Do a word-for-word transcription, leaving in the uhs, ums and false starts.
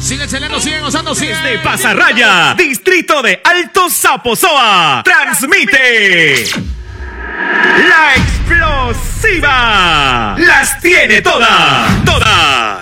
Siguen celebrando, siguen gozando, siguen. Desde Pasarraya, distrito de Alto Zaposoa, transmite La Explosiva. Las tiene todas, todas.